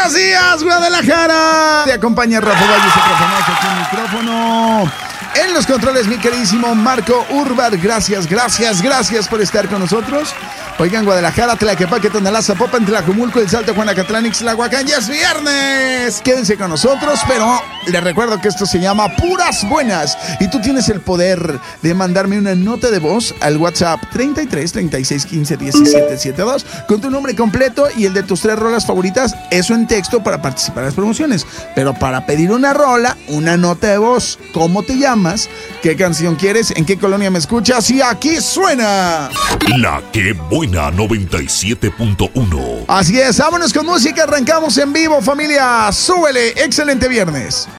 Buenos días, Guadalajara. Te acompaña Rafa Valles, aquí en micrófono. En los controles, mi queridísimo Marco Urbar. Gracias por estar con nosotros. Oigan, Guadalajara, Tlaquepaque, Tonalá, Zapopan, Tlajumulco, El Salto, Juanacatlán, Ixtlahuacán. ¡Ya es viernes! Quédense con nosotros, pero les recuerdo que esto se llama Puras Buenas. Y tú tienes el poder de mandarme una nota de voz al WhatsApp 33 36 15 17 72 con tu nombre completo y el de tus 3 rolas favoritas. Eso en texto para participar en las promociones. Pero para pedir una rola, una nota de voz, ¿cómo te llamas? ¿Qué canción quieres? ¿En qué colonia me escuchas? Y aquí suena La Que Buena 97.1. Así es, vámonos con música, arrancamos en vivo, familia. Súbele, excelente viernes.